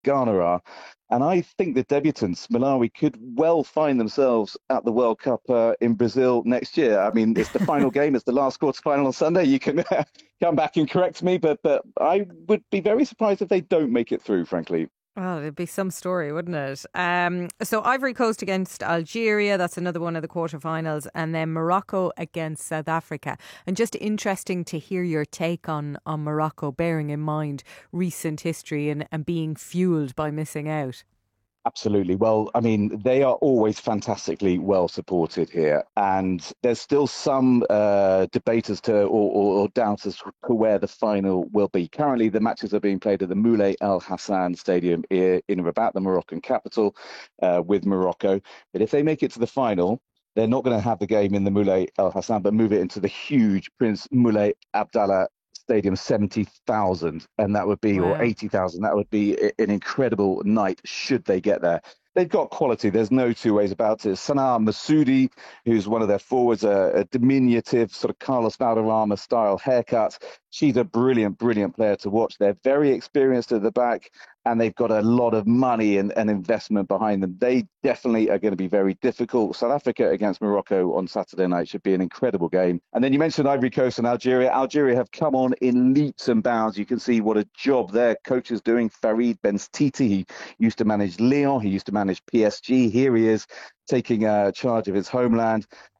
Ghana are. And I think the debutants, Malawi, could well find themselves at the World Cup in Brazil next year. I mean, it's the final game, it's the last quarterfinal on Sunday. You can come back and correct me, but I would be very surprised if they don't make it through, frankly. Well, it'd be some story, wouldn't it? So Ivory Coast against Algeria, that's another one of the quarterfinals, and then Morocco against South Africa. And just interesting to hear your take on Morocco, bearing in mind recent history and being fueled by missing out. Absolutely. Well, I mean, they are always fantastically well supported here, and there's still some debate as to or doubt as to where the final will be. Currently, the matches are being played at the Moulay Al Hassan Stadium in Rabat, the Moroccan capital, with Morocco. But if they make it to the final, they're not going to have the game in the Moulay Al Hassan, but move it into the huge Prince Moulay Abdallah Stadium, 70,000, and that would be, or Wow. 80,000, that would be an incredible night should they get there. They've got quality. There's no two ways about it. Sanaa Masoudi, who's one of their forwards, a diminutive sort of Carlos Valderrama style haircut. She's a brilliant, brilliant player to watch. They're very experienced at the back, and they've got a lot of money and investment behind them. They definitely are going to be very difficult. South Africa against Morocco on Saturday night should be an incredible game. And then you mentioned Ivory Coast and Algeria. Algeria have come on in leaps and bounds. You can see what a job their coach is doing. Farid Benstiti, he used to manage Lyon, he used to manage PSG. Here he is taking charge of his homeland.